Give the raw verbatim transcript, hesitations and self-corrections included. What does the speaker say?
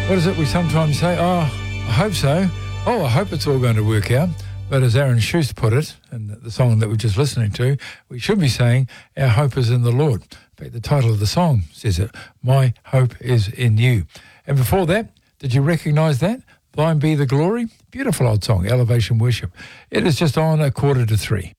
What is it we sometimes say? Oh, I hope so. Oh, I hope it's all going to work out. But as Aaron Schuster put it, in the song that we're just listening to, we should be saying, our hope is in the Lord. In fact, the title of the song says it, My Hope is in You. And before that, did you recognise that? Thine be the glory. Beautiful old song, Elevation Worship. It is just on a quarter to three.